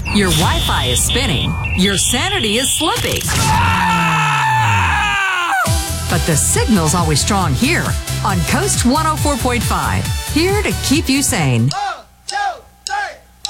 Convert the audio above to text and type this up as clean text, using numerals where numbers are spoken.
Your Wi-Fi is spinning. Your sanity is slipping. But the signal's always strong here on Coast 104.5. Here to keep you sane.